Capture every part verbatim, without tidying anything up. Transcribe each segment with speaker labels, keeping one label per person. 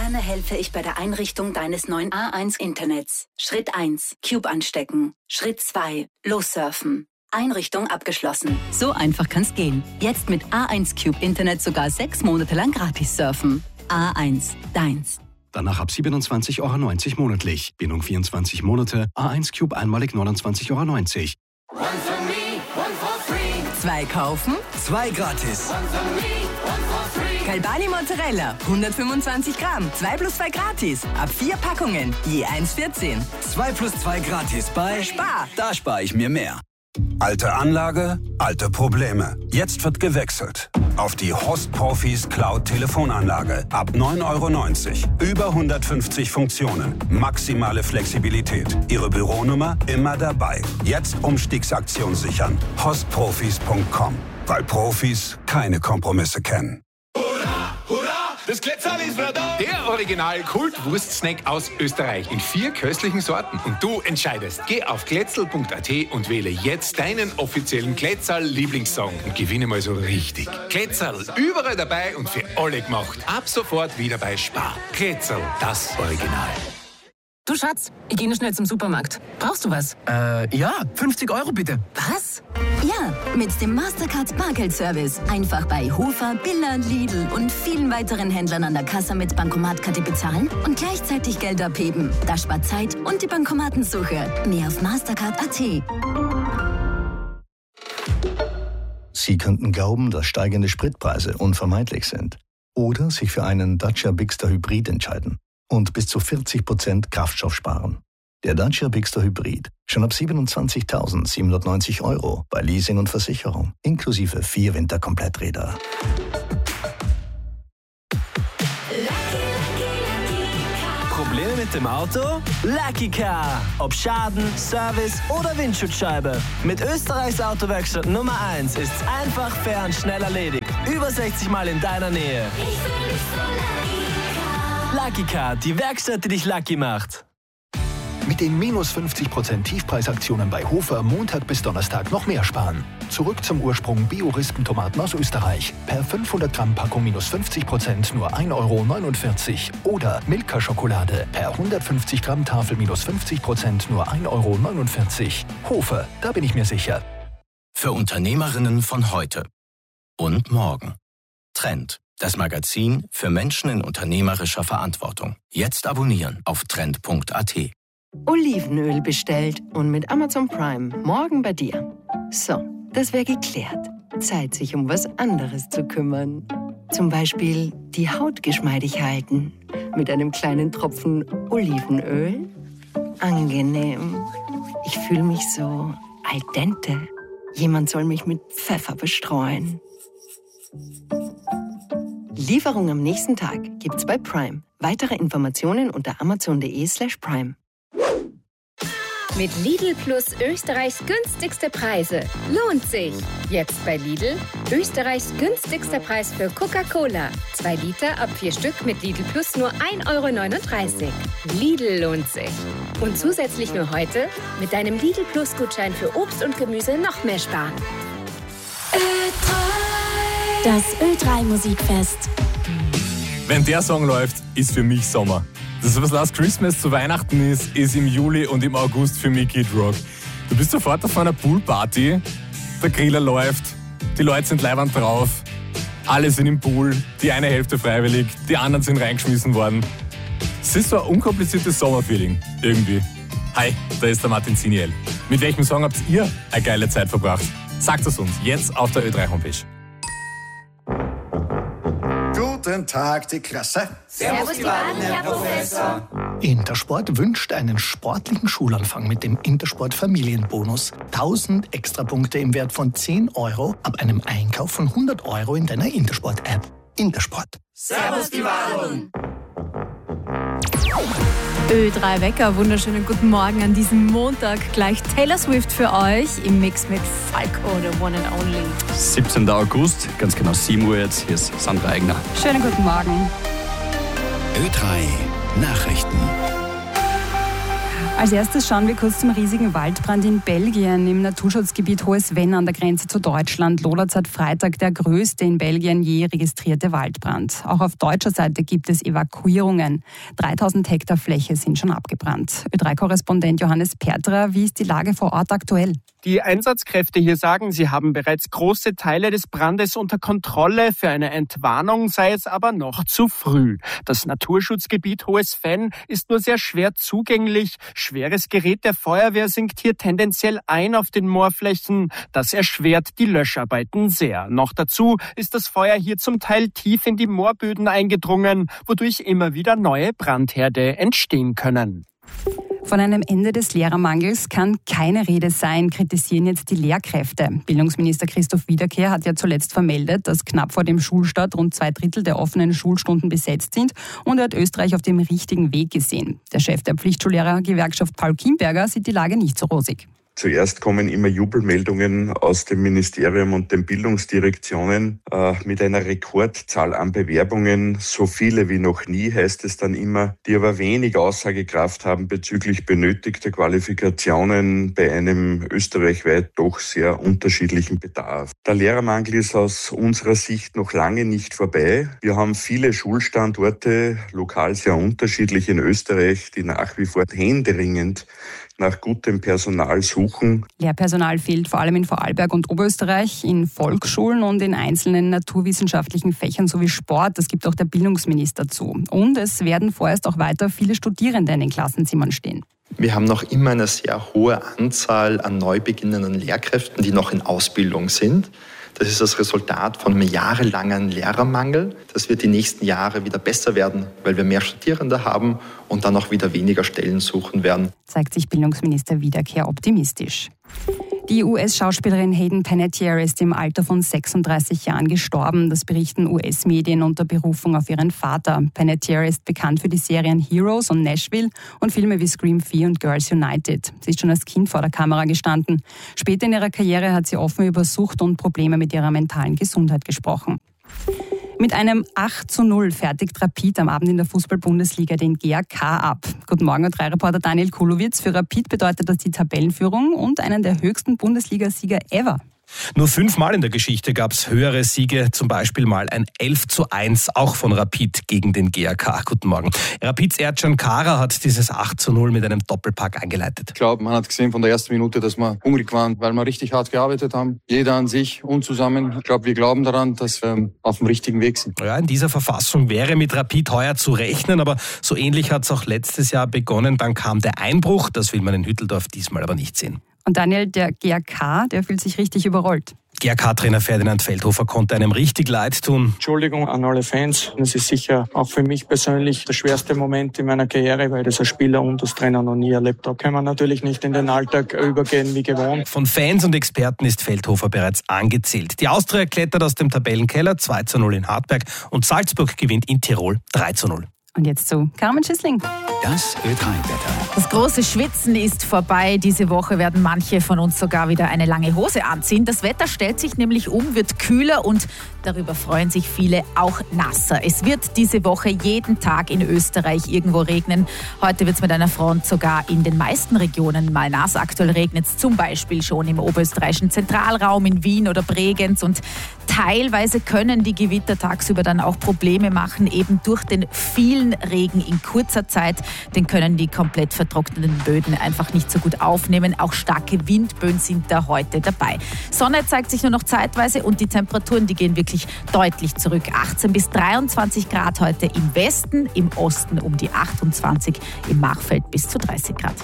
Speaker 1: Gerne helfe ich bei der Einrichtung deines neuen A eins Internets. Schritt eins. Cube anstecken. Schritt zwei. Lossurfen. Einrichtung abgeschlossen. So einfach kann's gehen. Jetzt mit A eins Cube Internet sogar sechs Monate lang gratis surfen. A eins. Deins.
Speaker 2: Danach ab siebenundzwanzig Euro neunzig monatlich. Bindung vierundzwanzig Monate. A eins Cube einmalig neunundzwanzig Euro neunzig.
Speaker 3: One for me, one for free.
Speaker 4: Zwei kaufen,
Speaker 3: Zwei gratis. One for me, one for free.
Speaker 4: Galbani Mozzarella, hundertfünfundzwanzig Gramm, zwei plus zwei gratis. Ab vier Packungen, je eins vierzehn.
Speaker 3: Zwei plus zwei gratis bei
Speaker 4: Spar.
Speaker 3: Da spare ich mir mehr.
Speaker 5: Alte Anlage, alte Probleme. Jetzt wird gewechselt. Auf die Host Profis Cloud Telefonanlage. Ab neun Euro neunzig. Über hundertfünfzig Funktionen. Maximale Flexibilität. Ihre Büronummer immer dabei. Jetzt Umstiegsaktion sichern. host profis punkt com. Weil Profis keine Kompromisse kennen.
Speaker 6: Hurra, hurra, das Glätzerl ist wieder da. Der Original-Kult-Wurst-Snack aus Österreich in vier köstlichen Sorten. Und du entscheidest. Geh auf glätzerl punkt at und wähle jetzt deinen offiziellen Glätzerl-Lieblingssong und gewinne mal so richtig. Glätzerl, überall dabei und für alle gemacht. Ab sofort wieder bei Spar. Glätzerl, das Original.
Speaker 7: Du Schatz, ich gehe nur schnell zum Supermarkt. Brauchst du was?
Speaker 3: Äh, ja, fünfzig Euro bitte.
Speaker 7: Was?
Speaker 1: Ja, mit dem Mastercard Bargeldservice. Einfach bei Hofer, Billa, Lidl und vielen weiteren Händlern an der Kasse mit Bankomatkarte bezahlen und gleichzeitig Geld abheben. Das spart Zeit und die Bankomatensuche. Mehr auf mastercard punkt at.
Speaker 8: Sie könnten glauben, dass steigende Spritpreise unvermeidlich sind. Oder sich für einen Dacia Bigster Hybrid entscheiden und bis zu vierzig Prozent Kraftstoff sparen. Der Dacia Bigster Hybrid. Schon ab siebenundzwanzigtausendsiebenhundertneunzig Euro bei Leasing und Versicherung. Inklusive vier Winterkompletträder.
Speaker 3: Probleme mit dem Auto? Lucky Car. Ob Schaden, Service oder Windschutzscheibe. Mit Österreichs Autowerkstatt Nummer eins ist's einfach, fair und schnell erledigt. Über sechzig Mal in deiner Nähe. Lucky Car, die Werkstatt, die dich lucky macht.
Speaker 9: Mit den minus fünfzig Prozent Tiefpreisaktionen bei Hofer Montag bis Donnerstag noch mehr sparen. Zurück zum Ursprung Bio-Rispentomaten aus Österreich. Per fünfhundert Gramm Packung minus fünfzig Prozent nur ein Euro neunundvierzig. Oder Milka-Schokolade. Per hundertfünfzig Gramm Tafel minus fünfzig Prozent nur ein Euro neunundvierzig. Hofer, da bin ich mir sicher.
Speaker 10: Für Unternehmerinnen von heute und morgen. Trend. Das Magazin für Menschen in unternehmerischer Verantwortung. Jetzt abonnieren auf trend punkt at.
Speaker 11: Olivenöl bestellt und mit Amazon Prime morgen bei dir. So, das wäre geklärt. Zeit, sich um was anderes zu kümmern. Zum Beispiel die Haut geschmeidig halten. Mit einem kleinen Tropfen Olivenöl. Angenehm. Ich fühle mich so al dente. Jemand soll mich mit Pfeffer bestreuen. Lieferung am nächsten Tag gibt's bei Prime. Weitere Informationen unter amazon punkt de slash prime.
Speaker 12: Mit Lidl Plus Österreichs günstigste Preise. Lohnt sich. Jetzt bei Lidl Österreichs günstigster Preis für Coca-Cola. Zwei Liter ab vier Stück mit Lidl Plus nur ein Euro neununddreißig. Lidl lohnt sich. Und zusätzlich nur heute mit deinem Lidl Plus Gutschein für Obst und Gemüse noch mehr sparen.
Speaker 13: Das Ö drei Musikfest.
Speaker 14: Wenn der Song läuft, ist für mich Sommer. Das, was Last Christmas zu Weihnachten ist, ist im Juli und im August für mich Kid Rock. Du bist sofort auf einer Poolparty, der Griller läuft, die Leute sind leiwand drauf, alle sind im Pool, die eine Hälfte freiwillig, die anderen sind reingeschmissen worden. Es ist so ein unkompliziertes Sommerfeeling, irgendwie. Hi, da ist der Martin Ziniel. Mit welchem Song habt ihr eine geile Zeit verbracht? Sagt es uns jetzt auf der Ö drei Homepage.
Speaker 15: Guten Tag, die Klasse.
Speaker 16: Servus, die Baden, Herr Professor.
Speaker 9: Intersport wünscht einen sportlichen Schulanfang mit dem Intersport Familienbonus. tausend Extrapunkte im Wert von zehn Euro ab einem Einkauf von hundert Euro in deiner Intersport-App. Intersport.
Speaker 16: Servus, die Baden.
Speaker 13: Ö drei Wecker, wunderschönen guten Morgen an diesem Montag. Gleich Taylor Swift für euch im Mix mit Falco, the one and only.
Speaker 17: siebzehnten August, ganz genau sieben Uhr jetzt. Hier ist Sandra Eigner.
Speaker 13: Schönen guten Morgen.
Speaker 10: Ö drei Nachrichten.
Speaker 18: Als erstes schauen wir kurz zum riesigen Waldbrand in Belgien im Naturschutzgebiet Hohes Venn an der Grenze zu Deutschland. Lodert seit Freitag der größte in Belgien je registrierte Waldbrand. Auch auf deutscher Seite gibt es Evakuierungen. dreitausend Hektar Fläche sind schon abgebrannt. Ö drei Korrespondent Johannes Pertrer, wie ist die Lage vor Ort aktuell?
Speaker 19: Die Einsatzkräfte hier sagen, sie haben bereits große Teile des Brandes unter Kontrolle. Für eine Entwarnung sei es aber noch zu früh. Das Naturschutzgebiet Hohes Venn ist nur sehr schwer zugänglich. Schweres Gerät der Feuerwehr sinkt hier tendenziell ein auf den Moorflächen. Das erschwert die Löscharbeiten sehr. Noch dazu ist das Feuer hier zum Teil tief in die Moorböden eingedrungen, wodurch immer wieder neue Brandherde entstehen können.
Speaker 18: Von einem Ende des Lehrermangels kann keine Rede sein, kritisieren jetzt die Lehrkräfte. Bildungsminister Christoph Wiederkehr hat ja zuletzt vermeldet, dass knapp vor dem Schulstart rund zwei Drittel der offenen Schulstunden besetzt sind und er hat Österreich auf dem richtigen Weg gesehen. Der Chef der Pflichtschullehrergewerkschaft Paul Kimberger sieht die Lage nicht so rosig.
Speaker 20: Zuerst kommen immer Jubelmeldungen aus dem Ministerium und den Bildungsdirektionen äh, mit einer Rekordzahl an Bewerbungen, so viele wie noch nie, heißt es dann immer, die aber wenig Aussagekraft haben bezüglich benötigter Qualifikationen bei einem österreichweit doch sehr unterschiedlichen Bedarf. Der Lehrermangel ist aus unserer Sicht noch lange nicht vorbei. Wir haben viele Schulstandorte, lokal sehr unterschiedlich in Österreich, die nach wie vor händeringend nach gutem Personal suchen.
Speaker 18: Lehrpersonal fehlt vor allem in Vorarlberg und Oberösterreich, in Volksschulen und in einzelnen naturwissenschaftlichen Fächern sowie Sport. Das gibt auch der Bildungsminister zu. Und es werden vorerst auch weiter viele Studierende in den Klassenzimmern stehen.
Speaker 21: Wir haben noch immer eine sehr hohe Anzahl an neu beginnenden Lehrkräften, die noch in Ausbildung sind. Das ist das Resultat von einem jahrelangen Lehrermangel. Das wird die nächsten Jahre wieder besser werden, weil wir mehr Studierende haben und dann auch wieder weniger Stellen suchen werden.
Speaker 18: Zeigt sich Bildungsminister Wiederkehr optimistisch. Die U S-Schauspielerin Hayden Panettiere ist im Alter von sechsunddreißig Jahren gestorben. Das berichten U S-Medien unter Berufung auf ihren Vater. Panettiere ist bekannt für die Serien Heroes und Nashville und Filme wie Scream vier und Girls United. Sie ist schon als Kind vor der Kamera gestanden. Später in ihrer Karriere hat sie offen über Sucht und Probleme mit ihrer mentalen Gesundheit gesprochen. Mit einem acht zu null fertigt Rapid am Abend in der Fußball-Bundesliga den G A K ab. Guten Morgen, Ö drei Reporter Daniel Kulowitz. Für Rapid bedeutet das die Tabellenführung und einen der höchsten Bundesliga-Sieger ever.
Speaker 22: Nur fünfmal in der Geschichte gab es höhere Siege, zum Beispiel mal ein elf zu eins, auch von Rapid gegen den G A K. Guten Morgen. Rapids Ercan Kara hat dieses acht zu null mit einem Doppelpack eingeleitet.
Speaker 23: Ich glaube, man hat gesehen von der ersten Minute, dass wir hungrig waren, weil wir richtig hart gearbeitet haben. Jeder an sich und zusammen. Ich glaube, wir glauben daran, dass wir auf dem richtigen Weg sind.
Speaker 22: Ja, in dieser Verfassung wäre mit Rapid heuer zu rechnen, aber so ähnlich hat es auch letztes Jahr begonnen. Dann kam der Einbruch, das will man in Hütteldorf diesmal aber nicht sehen.
Speaker 18: Und Daniel, der G A K, der fühlt sich richtig überrollt.
Speaker 22: G A K-Trainer Ferdinand Feldhofer konnte einem richtig leid tun.
Speaker 24: Entschuldigung an alle Fans. Das ist sicher auch für mich persönlich der schwerste Moment in meiner Karriere, weil ich das als Spieler und als Trainer noch nie erlebt habe. Kann man natürlich nicht in den Alltag übergehen wie gewohnt.
Speaker 22: Von Fans und Experten ist Feldhofer bereits angezählt. Die Austria klettert aus dem Tabellenkeller zwei zu null in Hartberg und Salzburg gewinnt in Tirol drei zu null.
Speaker 18: Und jetzt zu Carmen Schissling.
Speaker 25: Das Ö drei Wetter.
Speaker 13: Das große Schwitzen ist vorbei. Diese Woche werden manche von uns sogar wieder eine lange Hose anziehen. Das Wetter stellt sich nämlich um, wird kühler und darüber freuen sich viele auch nasser. Es wird diese Woche jeden Tag in Österreich irgendwo regnen. Heute wird es mit einer Front sogar in den meisten Regionen mal nass. Aktuell regnet es zum Beispiel schon im oberösterreichischen Zentralraum, in Wien oder Bregenz. Und teilweise können die Gewitter tagsüber dann auch Probleme machen, eben durch den vielen Regen in kurzer Zeit. Den können die komplett vertrockneten Böden einfach nicht so gut aufnehmen. Auch starke Windböen sind da heute dabei. Sonne zeigt sich nur noch zeitweise und die Temperaturen, die gehen wirklich deutlich zurück. achtzehn bis dreiundzwanzig Grad heute im Westen, im Osten um die achtundzwanzig, im Machfeld bis zu dreißig Grad.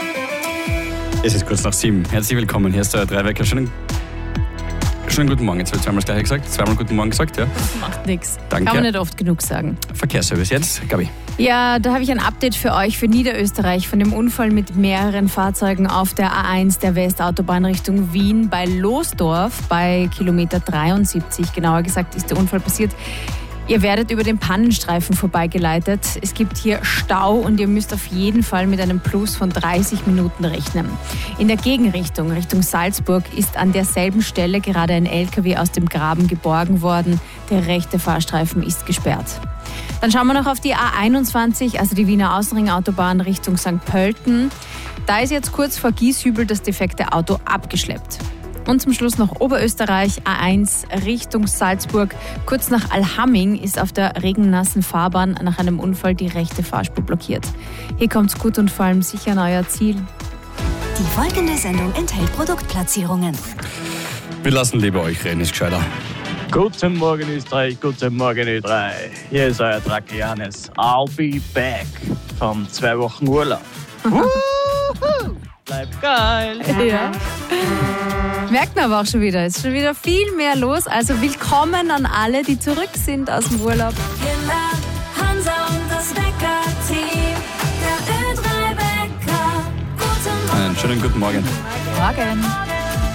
Speaker 17: Es ist kurz nach sieben. Herzlich willkommen. Hier ist der Ö drei Wecker. Schönen, schönen guten Morgen. Jetzt habe ich zweimal das Gleiche gesagt. Zweimal guten Morgen gesagt, ja.
Speaker 13: Das macht nichts.
Speaker 17: Danke.
Speaker 13: Kann man nicht oft genug sagen.
Speaker 17: Verkehrsservice jetzt, Gabi.
Speaker 13: Ja, da habe ich ein Update für euch für Niederösterreich von dem Unfall mit mehreren Fahrzeugen auf der A eins der Westautobahn Richtung Wien bei Losdorf bei Kilometer dreiundsiebzig. Genauer gesagt ist der Unfall passiert. Ihr werdet über den Pannenstreifen vorbeigeleitet. Es gibt hier Stau und ihr müsst auf jeden Fall mit einem Plus von dreißig Minuten rechnen. In der Gegenrichtung, Richtung Salzburg, ist an derselben Stelle gerade ein L K W aus dem Graben geborgen worden. Der rechte Fahrstreifen ist gesperrt. Dann schauen wir noch auf die A einundzwanzig, also die Wiener Außenringautobahn Richtung Sankt Pölten. Da ist jetzt kurz vor Gieshübel das defekte Auto abgeschleppt. Und zum Schluss noch Oberösterreich, A eins Richtung Salzburg. Kurz nach Allhaming ist auf der regennassen Fahrbahn nach einem Unfall die rechte Fahrspur blockiert. Hier kommt's gut und vor allem sicher an euer Ziel.
Speaker 1: Die folgende Sendung enthält Produktplatzierungen.
Speaker 17: Wir lassen lieber euch reden, ist gescheiter.
Speaker 2: Guten Morgen Österreich, guten Morgen Ö drei. Hier ist euer Drake Johannes. I'll be back von zwei Wochen Urlaub. Bleibt geil.
Speaker 13: Ja. Merkt man aber auch schon wieder, es ist schon wieder viel mehr los. Also willkommen an alle, die zurück sind aus dem Urlaub.
Speaker 16: Hansa und das Wecker-Team. Der Ö drei Wecker. Guten Morgen.
Speaker 17: Einen schönen guten Morgen.
Speaker 13: Morgen.